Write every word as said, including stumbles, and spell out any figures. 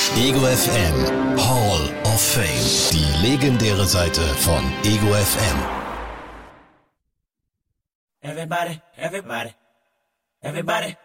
Ego F M Hall of Fame. Die legendäre Seite von Ego F M. Everybody, everybody, everybody,